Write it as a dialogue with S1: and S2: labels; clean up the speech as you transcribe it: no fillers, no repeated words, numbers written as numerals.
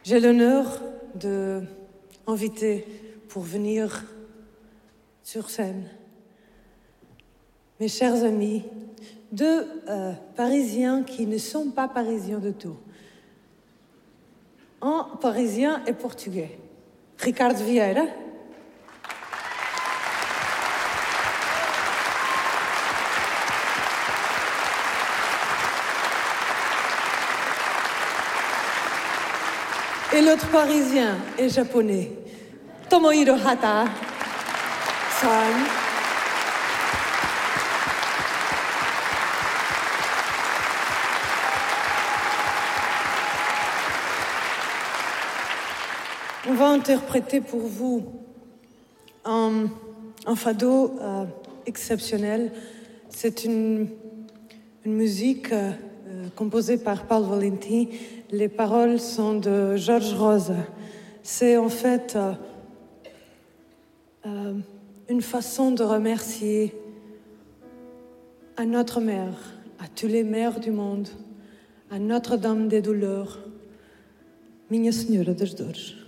S1: J'ai l'honneur d'inviter pour venir sur scène mes chers amis, deux Parisiens qui ne sont pas parisiens du tout. Un parisien et portugais. Ricardo Vieira. Et l'autre parisien est japonais. Tomohiro Hata-san. On va interpréter pour vous un fado exceptionnel. C'est une musique composée par Paul Valenti. Les paroles sont de Jorge Rosa. C'est en fait une façon de remercier à notre mère, à toutes les mères du monde, à Notre-Dame des Douleurs, Minha Senhora das Dores.